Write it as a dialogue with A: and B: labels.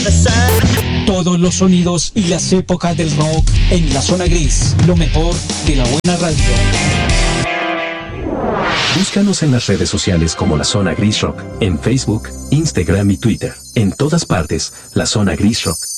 A: Todos los sonidos y las épocas del rock en la zona gris. Lo mejor de la buena radio.
B: Búscanos en las redes sociales como La Zona Gris Rock, en Facebook, Instagram y Twitter. En todas partes, La Zona Gris Rock.